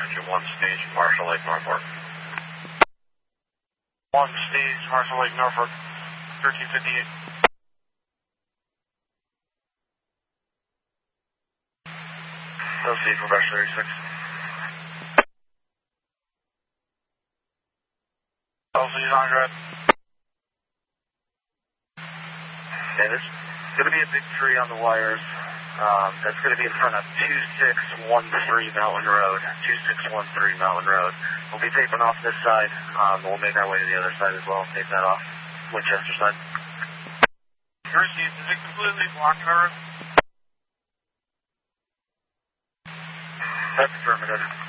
Engine 1 stage, Marshall Lake, Norfolk. 1 stage, Marshall Lake, Norfolk, 1358. LC for Brush 36. LC is on red. Okay, there's going to be a big tree on the wires. That's going to be in front of 2613 Mountain Road. 2613 Mountain Road. We'll be taping off this side. We'll make our way to the other side as well. Tape that off. Winchester side. Received. Is it completely blocked, Harris? That's affirmative.